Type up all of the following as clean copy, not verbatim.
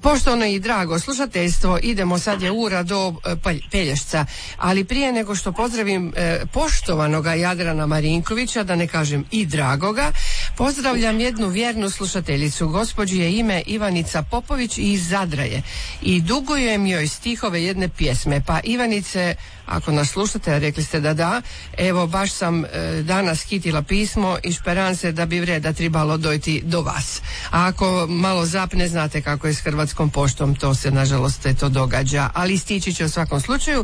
Poštovano i drago slušateljstvo, idemo sad je ura do Pelješca, ali prije nego što pozdravim poštovanoga Jadrana Marinkovića, da ne kažem i dragoga, pozdravljam jednu vjernu slušateljicu. Gospođi je ime Ivanica Popović i iz Zadra je i dugujem joj stihove jedne pjesme. Pa Ivanice, ako nas slušate, rekli ste da, evo baš sam danas hitila pismo i šperam se da bi vreda tribalo dojti do vas. A ako malo zapne, znate kako je s Hrvatskom poštom, to se nažalost to događa, ali stići će u svakom slučaju.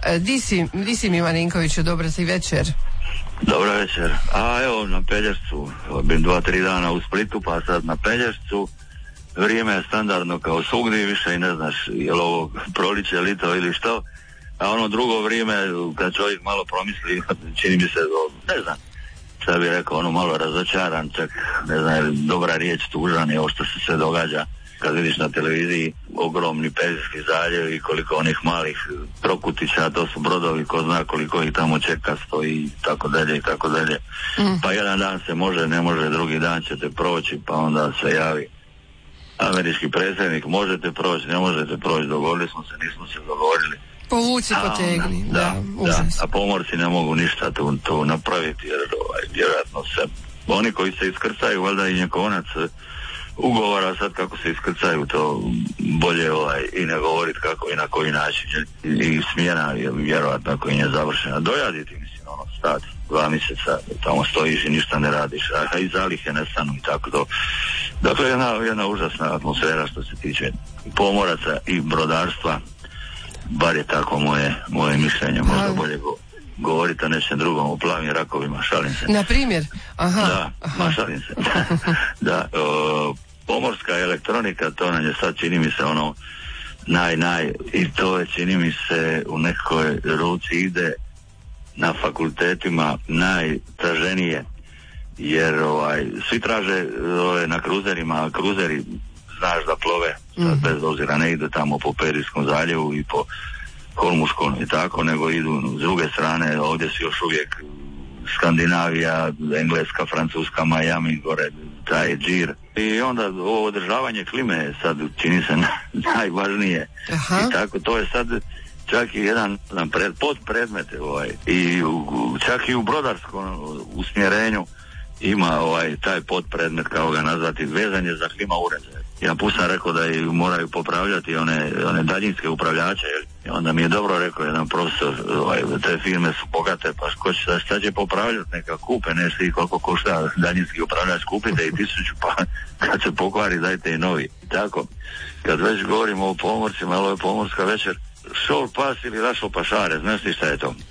Di si mi, Marinkoviću, dobra ti večer. Dobra večer. A evo na Pelješcu, bim 2-3 dana u Splitu, pa sad na Pelješcu. Vrijeme je standardno kao svugdje, više i ne znaš je li ovo proliče, lito ili što. A ono drugo vrijeme, kad čovjek malo promisli, čini mi se, ne znam, šta bi rekao, ono malo razočaran, čak ne znam, dobra riječ, tužan je ovo što se sve događa. Kad vidiš na televiziji ogromni Perzijski zaljev i koliko onih malih trokutića, to su brodovi, ko zna koliko ih tamo čeka, stoji i tako dalje i tako dalje. Pa jedan dan se može, ne može, drugi dan ćete proći, pa onda se javi američki predsjednik, možete proći, ne možete proći, dogovorili smo se, nismo se dogovorili. Povuci, potegni, da, a pomorci ne mogu ništa tu napraviti, jer vjerojatno se oni koji se iskrcaju, valjda i njekonac ugovora, sad kako se iskrcaju, to bolje i ne govoriti kako i na koji način, i smjena je vjerojatno ako je završena, dojaditi, mislim, stati 2 mjeseca, tamo stojiš i ništa ne radiš, a i zalihe nestanu i tako to. Dakle, jedna užasna atmosfera što se tiče pomoraca i brodarstva, bar je tako moje mišljenje, možda bolje govoriti o nečem drugom, o plavim rakovima, šalim se. Na primjer? Šalim se. Da, pomorska elektronika, to nam je sad, čini mi se, naj, i to je, čini mi se, u nekoj ruci ide na fakultetima najtraženije, jer svi traže na kruzerima, a kruzeri znaš da plove, bez obzira ne idu tamo po Perijskom zaljevu i po Hormuškom i tako, nego idu s druge strane, ovdje su još uvijek Skandinavija, Engleska, Francuska, Miami, gore, taj džir. I onda ovo održavanje klime je sad, čini se, najvažnije. I tako, to je sad čak i jedan podpredmet i čak i u brodarskom usmjerenju ima taj podpredmet, kao ga nazvati, vezanje za klima uređaje. Ja sam rekao da i moraju popravljati one daljinske upravljače, i onda mi je dobro rekao jedan profesor, te firme su bogate, pa šta će popravljati, neka kupe, ne svi koliko košta daljinski upravljač, kupite i 1000, pa kad se pokvari dajte i novi. Tako, kad već govorimo o pomorcima, ovo je pomorska večer, šol pas ili lašo pašare, znaš ti šta je to?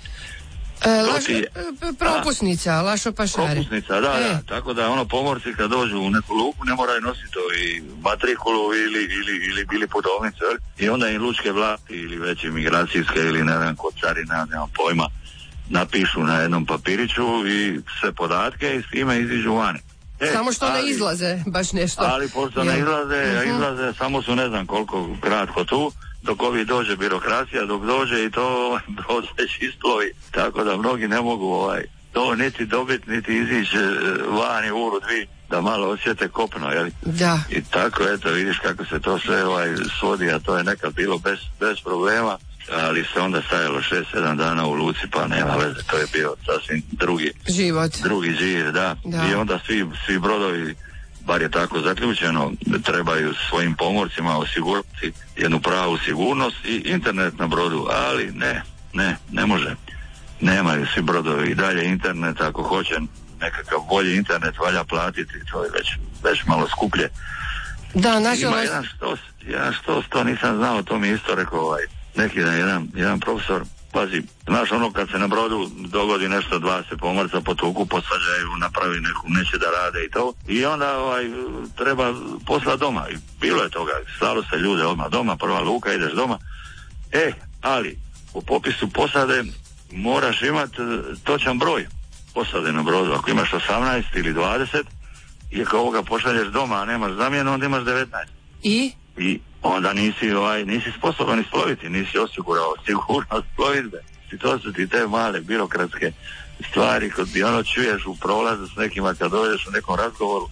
Propusnica, lašo pašare. Propusnica, da, tako da pomorci kad dođu u neku luku ne moraju nositi i matrikulu ili putovnicu, i onda im lučke vlasti ili već imigracijske ili ne znam kod carina, nemam pojma, napišu na jednom papiriću i sve podatke i s time iziđu vani. Samo što ne izlaze baš nešto. Ali pošto ne izlaze, samo su ne znam koliko kratko tu, dok ovi dođe birokracija, dok dođe i to brod već isplovi, tako da mnogi ne mogu to niti dobiti, niti izići vani uru dvi, da malo osjete kopno, jel? Da. I tako, eto, vidiš kako se to sve svodi, a to je nekad bilo bez problema, ali se onda stajalo 6-7 dana u luci, pa nema veze, to je bio sasvim drugi žir, da. I onda svi brodovi, bar je tako zaključeno, trebaju svojim pomorcima osigurati jednu pravu sigurnost i internet na brodu, ali ne može. Nemaju svi brodovi i dalje internet, ako hoće nekakav bolji internet valja platiti, to je već malo skuplje. Da, nažalost. Ima jedan štos, to nisam znao, to mi je isto rekao neki dan jedan profesor. Pazi, znaš kad se na brodu dogodi nešto, 2 se pomorca potuku, posvađaju, napravi neće da rade i to, i onda treba poslati doma. I bilo je toga, slalo se ljude odmah doma, prva luka, ideš doma. Ali u popisu posade moraš imati točan broj posade na brodu. Ako imaš 18 ili 20 i ako ovoga pošalješ doma, a nemaš zamjenu, onda imaš 19. I onda nisi sposoban isploviti, nisi osigurao sigurnost plovidbe. I to su ti te male birokratske stvari kod čuješ u prolazu s nekima kad dođeš u nekom razgovoru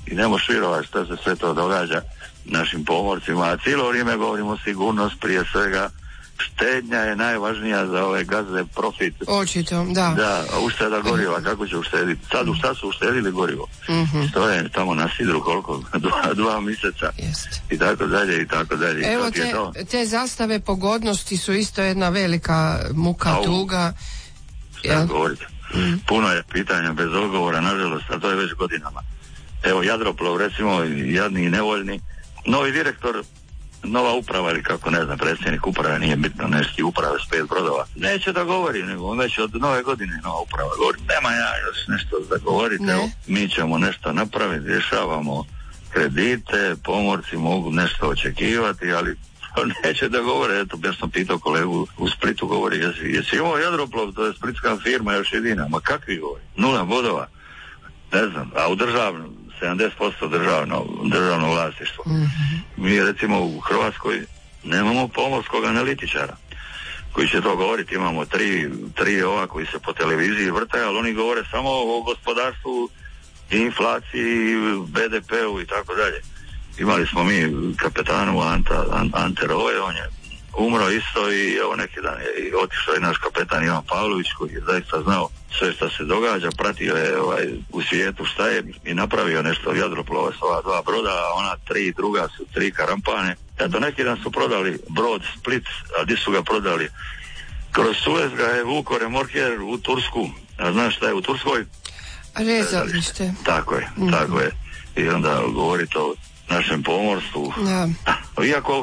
i ne možeš vjerovati što se sve to događa našim pomorcima, a cijelo vrijeme govorimo o sigurnost prije svega. Štednja je najvažnija za ove gazde, profit. Očito, da. Da, ušteda goriva, kako će uštediti? Sad u šta su uštedili gorivo? To je tamo na sidru koliko? 2 mjeseca. I tako dalje, i tako dalje. Evo te zastave pogodnosti su isto jedna velika muka, tuga. Šta govorite? Puno je pitanja bez odgovora, nažalost, a to je već godinama. Evo, Jadroplov, recimo, jadni i nevoljni. Novi direktor, nova uprava ili kako, ne znam, predsjednik uprave, nije bitno, nešto uprave s 5 brodova. Neće da govori, nego on već od nove godine nova uprava govori. Nema ja još nešto da govorite, evo, mi ćemo nešto napraviti, rješavamo kredite, pomorci mogu nešto očekivati, ali neće da govore. Eto, ja sam pitao kolegu u Splitu, govori, jesi imao Jadroplov, to je splitska firma još jedina, ma kakvi govori, 0 bodova, ne znam, a u državnom 70% državno vlasništvo. Mi recimo u Hrvatskoj nemamo pomorskog analitičara koji će to govoriti, imamo tri ova koji se po televiziji vrtaju, ali oni govore samo o gospodarstvu, inflaciji, BDP-u i tako dalje. Imali smo mi kapetanu Ante Roje, on je umro isto i evo neki dan je otišao i naš kapetan Ivan Pavlović koji je zaista znao sve što se događa, pratio je u svijetu šta je i napravio nešto Jadroplova s ova 2 broda, a ona 3 druga su 3 karampane. Eto, neki dan su prodali brod Split, a gdje su ga prodali? Kroz Suez ga je vuko remorker u Tursku, a znaš šta je u Turskoj? Rezalište. Tako je, tako je. I onda govorite o našem pomorstvu. Iako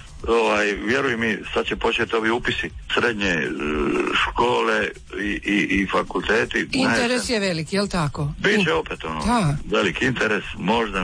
vjeruj mi, sad će početi ovi upisi srednje škole i fakulteti. Interes je velik, jel tako? Biće opet veliki interes, možda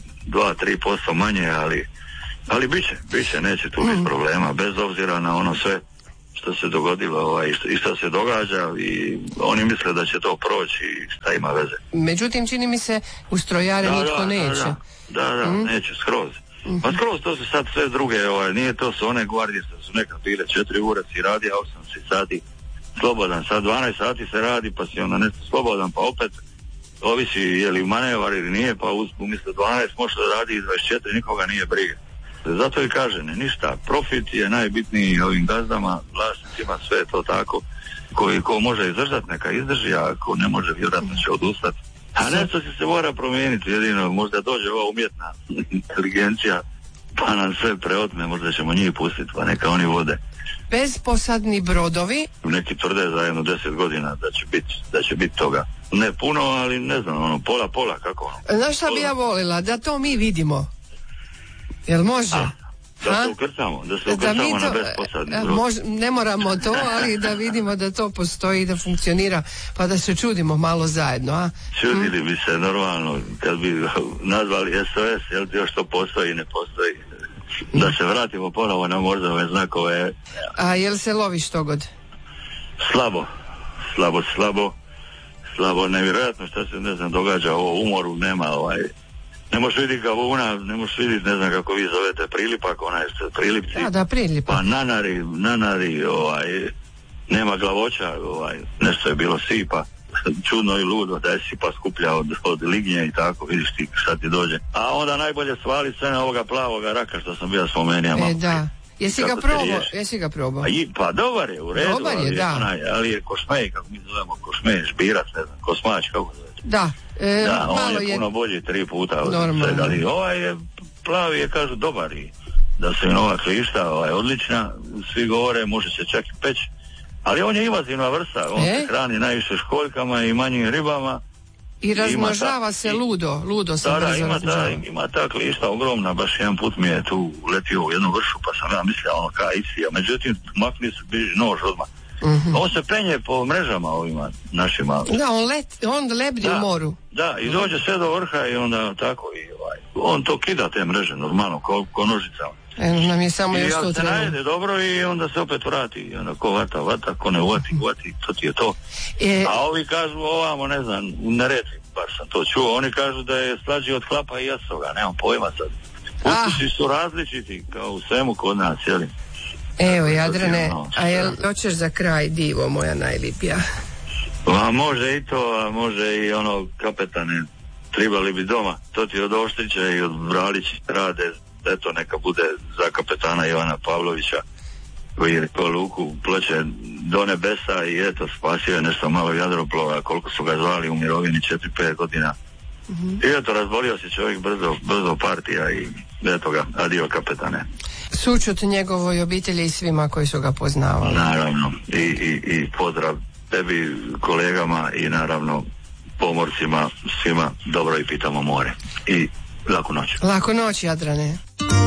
2-3% manje, ali biće, neće tu biti problema, bez obzira na ono sve što se dogodilo i što se događa, i oni misle da će to proći i šta ima veze. Međutim, čini mi se u strojare nitko neće. Neće, skroz. Pa skroz, to su sad sve druge, nije to su one gvardije što su nekad bile 4 ure si radi, a 8 sati slobodan, sad 12 sati se radi, pa si onda nešto slobodan, pa opet ovisi je li manevar ili nije, pa umjesto 12 može da radi i 24, nikoga nije briga. Zato i kaže, ništa, profit je najbitniji ovim gazdama, vlasnicima, sve je to tako, ko može izdržati, neka izdrži, a ako ne može, vjerojatno će odustati. A nešto će se mora promijeniti, jedino možda dođe ova umjetna inteligencija pa nam sve preotme, možda ćemo njih pustiti, pa neka oni vode. Bezposadni brodovi? Neki tvrde za jedno 10 godina da će biti toga. Ne puno, ali ne znam, pola, kako ono. Znaš šta bi ja volila? Da to mi vidimo. Jel može? Da se ukrcamo na bezposadni brod. Ne moramo to, ali da vidimo da to postoji, da funkcionira, pa da se čudimo malo zajedno, a? Čudili bi se normalno, kad bi nazvali SOS, jel ti još to postoji, ne postoji. Da se vratimo ponovo na morzove znakove. A jel se lovi što god? Slabo, nevjerojatno što se, ne znam, događa ovo umoru, nema ne možeš vidjeti gavuna, ne možeš vidjeti, ne znam kako vi zovete, prilipak, prilipci. Da, prilipak. Pa nanari, nema glavoća, nešto je bilo sipa, čudno i ludo da je sipa skuplja od lignje i tako, vidiš ti šta ti dođe. A onda najbolje svali sve na ovoga plavoga raka što sam bio spomenuo. Da. Jesi ga probao? Pa dobar je, u redu, dobar je, ali je košmej, kako mi zovemo, košmej, špirac, ne znam, kosmač, kako zove. Da, on je puno bolji 3 puta od svega, ali je plavi je, kažu, dobar, i da su i nova klišta odlična, svi govore, može se čak i peći, ali on je invazivna vrsta, on se hrani najviše školjkama i manjim ribama. I razmnožava se ludo se brzo razmnožava. Ima ta klišta ogromna, baš jedan put mi je tu letio u jednu vršu, pa sam ja mislio ka isija, međutim makni se nož odmah. On se penje po mrežama ovima našima. Da, on lebdi u moru. Da, i dođe sve do vrha i onda tako on to kida te mreže normalno, ko nožicama. Nam je samo još to treba. I se najede dobro i onda se opet vrati. I onda ko vata, ko ne uvati, to ti je to. A ovi kažu ovamo, ne znam, ne reci, baš sam to čuo, oni kažu da je slađi od klapa i jastoga, nemam pojma sad. Ukusi su različiti, kao u svemu kod nas, jeli? Evo, Jadrane, a jel hoćeš za kraj divo moja najlipija? A može i to, a može i ono, kapetane, trebali bi doma. To ti od Oštrića i od Bralića rade, eto neka bude za kapetana Ivana Pavlovića koji je rekao luku Ploče do nebesa i eto spasio je nešto malo Jadroplova, koliko su ga zvali u mirovini 4-5 godina. I eto razbolio se čovjek brzo partija i eto ga, adio kapetane. Sućut njegovoj obitelji i svima koji su ga poznavali. Naravno i pozdrav tebi, kolegama i naravno pomorcima, svima dobro i pitamo more i laku noć. Laku noć, Jadrane.